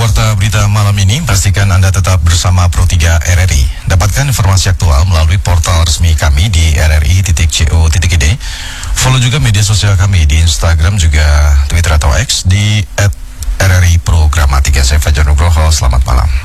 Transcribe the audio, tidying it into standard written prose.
Warta Berita malam ini, pastikan Anda tetap bersama Pro3 RRI. Dapatkan informasi aktual melalui portal resmi kami di rri.co.id. Follow juga media sosial kami di Instagram, juga Twitter atau X di @RRI Programatika. Saya Fajar Nugroho, selamat malam.